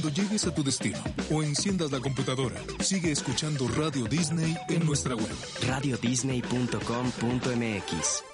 cuando llegues a tu destino o enciendas la computadora, sigue escuchando Radio Disney en nuestra web. radiodisney.com.mx.